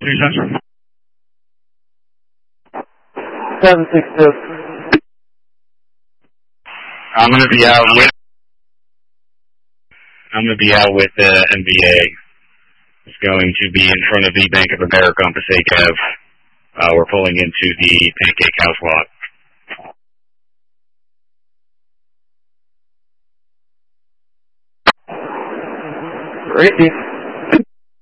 $760. I'm going to be out with the NBA. It's going to be in front of the Bank of America on Passaic Ave. We're pulling into the Pancake House lot. Great.